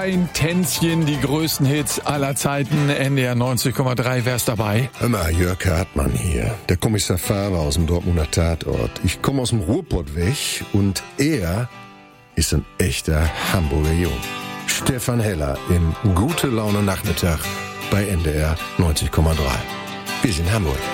Ein Tänzchen, die größten Hits aller Zeiten, NDR 90,3, wär's dabei? Hör mal, Jörg Hartmann hier, der Kommissar Faber aus dem Dortmunder Tatort. Ich komme aus dem Ruhrpott weg und er ist ein echter Hamburger Jung. Stefan Heller im Gute Laune Nachmittag bei NDR 90,3. Wir sind Hamburg.